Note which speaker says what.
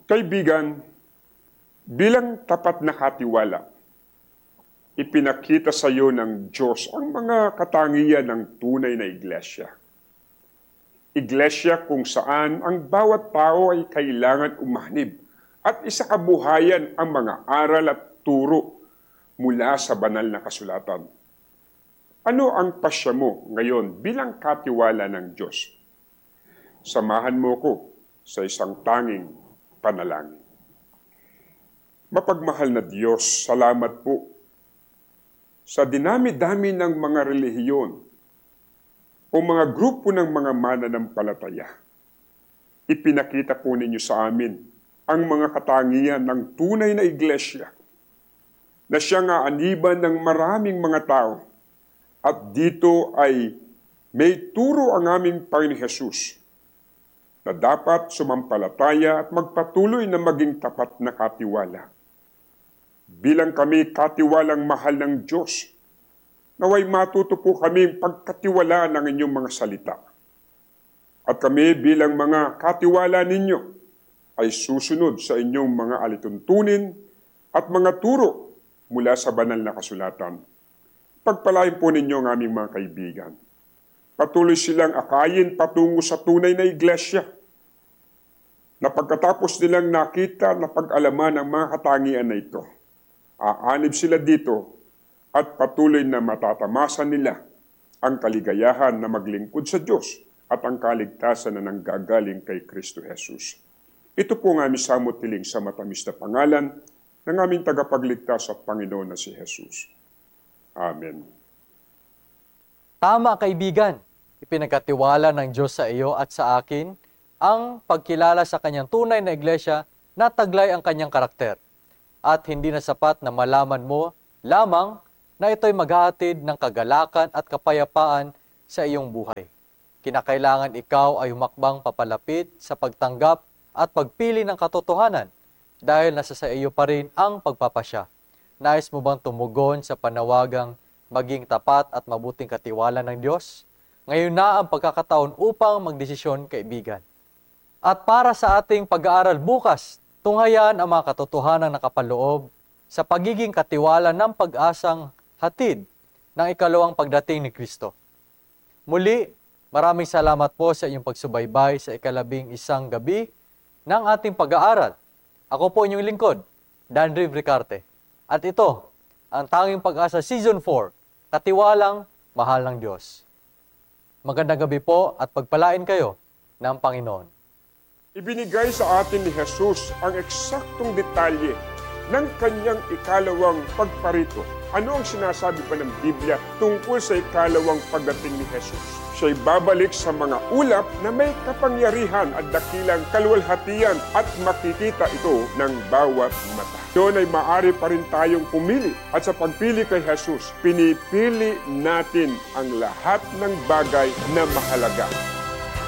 Speaker 1: Kaibigan, bilang tapat na katiwala, ipinakita sa iyo ng Diyos ang mga katangian ng tunay na iglesia. Iglesia kung saan ang bawat tao ay kailangan umanib at isakabuhayan ang mga aral at turo mula sa banal na kasulatan. Ano ang pasya mo ngayon bilang katiwala ng Diyos? Samahan mo ko sa isang tanging panalangin. Mapagmahal na Diyos, salamat po sa dinami-dami ng mga relihiyon o mga grupo ng mga mananampalataya. Ipinakita po ninyo sa amin ang mga katangian ng tunay na iglesia na siyang aaniban ng maraming mga tao at dito ay may turo ang aming Panginoon Hesus na dapat sumampalataya at magpatuloy na maging tapat na katiwala. Bilang kami katiwalang mahal ng Diyos, naway matuto po kami pagkatiwalaan ng inyong mga salita. At kami bilang mga katiwala ninyo ay susunod sa inyong mga alituntunin at mga turo mula sa banal na kasulatan. Pagpalain po ninyo ang aming mga kaibigan. Patuloy silang akayin patungo sa tunay na iglesia na pagkatapos nilang nakita na pag-alaman ang mga katangian na ito, aanib sila dito at patuloy na matatamasan nila ang kaligayahan na maglingkod sa Diyos at ang kaligtasan na nanggagaling kay Kristo Jesus. Ito po ang aming samot-tiling sa matamis na pangalan ng aming tagapagligtas at Panginoon na si Jesus. Amen.
Speaker 2: Tama, kaibigan. Ipinagkatiwala ng Diyos sa iyo at sa akin ang pagkilala sa kanyang tunay na iglesia na taglay ang kanyang karakter. At hindi na sapat na malaman mo lamang na ito'y maghahatid ng kagalakan at kapayapaan sa iyong buhay. Kinakailangan ikaw ay humakbang papalapit sa pagtanggap at pagpili ng katotohanan dahil nasa sa iyo pa rin ang pagpapasya. Nais mo bang tumugon sa panawagang maging tapat at mabuting katiwala ng Diyos? Ngayon na ang pagkakataon upang magdesisyon, kaibigan. At para sa ating pag-aaral bukas, tunghayan ang mga katotohanan na nakapaloob sa pagiging katiwala ng pag-asang hatid ng ikalawang pagdating ni Kristo. Muli, maraming salamat po sa inyong pagsubaybay sa 11 gabi ng ating pag-aaral. Ako po inyong lingkod, Danry Ricarte. At ito, ang Tanging Pag-asa Season 4, Katiwalang Mahal ng Diyos. Magandang gabi po at pagpalain kayo ng Panginoon.
Speaker 1: Ibinigay sa atin ni Jesus ang eksaktong detalye ng kanyang ikalawang pagparito. Ano ang sinasabi pa ng Biblia tungkol sa ikalawang pagdating ni Jesus? Siya'y babalik sa mga ulap na may kapangyarihan at dakilang kaluwalhatian at makikita ito ng bawat mata. Doon ay maaari pa rin tayong pumili at sa pagpili kay Jesus, pinipili natin ang lahat ng bagay na mahalaga.